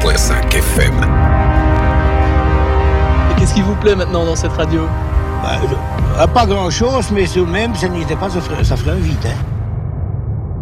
101.5 FM. Et qu'est-ce qui vous plaît maintenant dans cette radio ? Pas grand-chose, mais tout de même, ça n'était pas, ça ferait un vide. Hein.